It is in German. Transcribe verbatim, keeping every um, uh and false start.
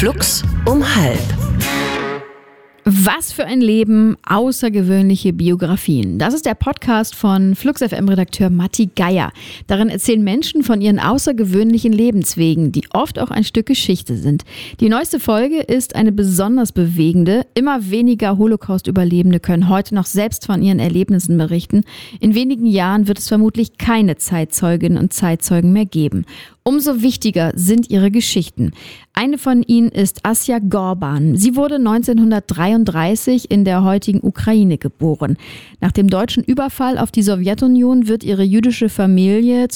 Flux um halb. Was für ein Leben, außergewöhnliche Biografien. Das ist der Podcast von Flux F M-Redakteur Matti Geier. Darin erzählen Menschen von ihren außergewöhnlichen Lebenswegen, die oft auch ein Stück Geschichte sind. Die neueste Folge ist eine besonders bewegende. Immer weniger Holocaust-Überlebende können heute noch selbst von ihren Erlebnissen berichten. In wenigen Jahren wird es vermutlich keine Zeitzeuginnen und Zeitzeugen mehr geben. Umso wichtiger sind ihre Geschichten. Eine von ihnen ist Asja Gorban. Sie wurde neunzehnhundertdreiunddreißig in der heutigen Ukraine geboren. Nach dem deutschen Überfall auf die Sowjetunion wird ihre jüdische Familie